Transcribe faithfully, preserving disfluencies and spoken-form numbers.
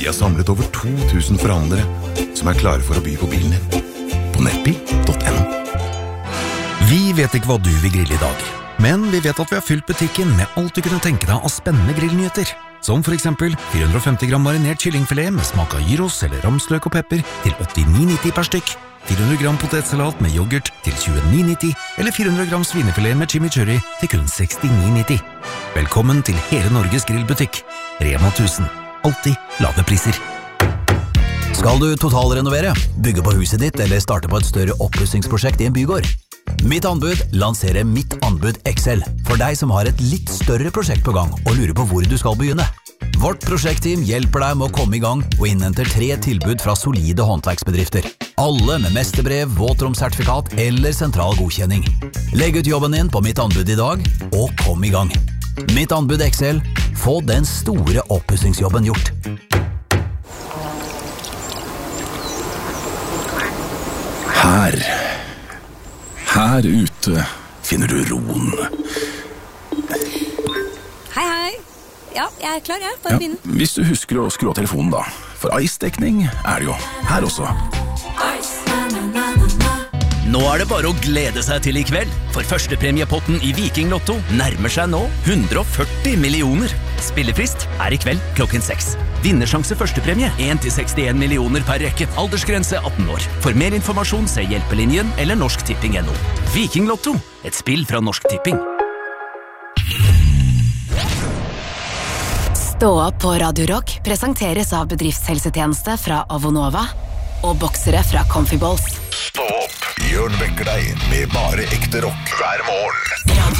Vi har samlet over to tusen forhandlere som er klare for å by på bilen din. På nettbil punktum no. Vi vet ikke hva du vil grille i dag, men vi vet at vi har fylt butikken med alt du kunne tenke deg av spennende grillnyheter. Som for eksempel fire hundre og femti gram marinert kyllingfilet med smak av gyros eller ramsløk og pepper til åttini nitti per stykk, fire hundre gram potetsalat med yoghurt til tjueni nitti, eller fire hundre gram svinefilet med chimichurri til kun sekstini nitti. Velkommen til hele Norges grillbutikk. Rema tusen. Alltid lave priser. Skal du totalrenovere, bygge på huset ditt eller starte på et større oppussingsprosjekt i en bygård? Mitt anbud lanserer Mitt anbud X L for deg som har et litt større prosjekt på gang og lurer på hvor du skal begynne. Vårt prosjektteam hjelper deg med å komme i gang og innhenter tre tilbud fra solide håndverksbedrifter. Alle med mesterbrev, våtromsertifikat eller sentral godkjenning. Legg ut jobben din på Mitt anbud i dag, og kom i gang. Mitt anbud X L. Få den store oppussingsjobben gjort. Her, her ute finner du roen. Hei, hei. Ja, jeg er klar, jeg. Bare begynn. Ja, hvis du husker å skru av telefonen da. For ice-dekning er det jo her også. Nå er det bare å glede seg til i kveld, for førstepremiepotten i Viking Lotto nærmer seg nå hundre og førti millioner. Spillefrist er i kveld klokken seks. Vinnersjanse førstepremie en til sekstien millioner per rekke. Aldersgrense atten år. For mer informasjon se Hjelpelinjen eller Norsk Tipping punktum no. Viking Lotto, et spill fra Norsk Tipping. Stå opp på Radio Rock presenteres av bedriftshelsetjeneste fra Avonova og boksere fra Comfy Balls. Stå opp, Jørn vekker deg med bare ekte rock hver morgen.